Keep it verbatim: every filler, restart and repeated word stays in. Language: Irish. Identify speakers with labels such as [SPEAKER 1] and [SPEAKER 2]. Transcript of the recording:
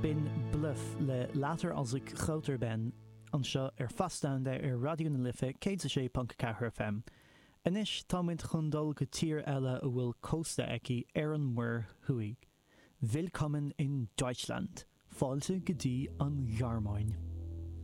[SPEAKER 1] Bin bluff le later als ik groter ben, anseo ar fastdown ar Radio na Lifa cé sé punt ceathair F M. Inis támuid chun dul go tír eile a bhfuil cósta aici ar an muir thuaig. Willkommen in Deutschland. Fáilte go dtí an ghearmáin.